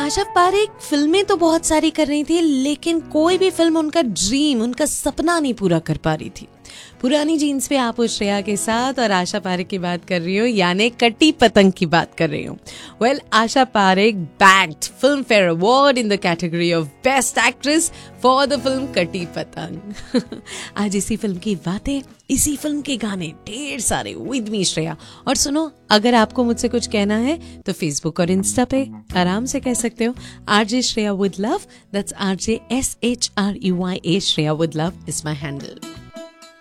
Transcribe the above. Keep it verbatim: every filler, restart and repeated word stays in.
आशा पारेख फिल्में तो बहुत सारी कर रही थी, लेकिन कोई भी फिल्म उनका ड्रीम, उनका सपना नहीं पूरा कर पा रही थी। पुरानी जीन्स पे आप श्रेया के साथ और आशा पारेख की बात कर रही हूँ, यानी कटी पतंग की बात कर रही हूँ। Well, Asha Parekh bagged film fair award in the category of best actress for the film कटी पतंग। आज इसी फिल्म की बातें, इसी फिल्म के गाने ढेर सारे विद मी श्रेया। और सुनो, अगर आपको मुझसे कुछ कहना है तो फेसबुक और इंस्टा पे आराम से कह सकते हो, RJ Shreya with love. That's RJ S H R you Y A, Shreya with love is my handle.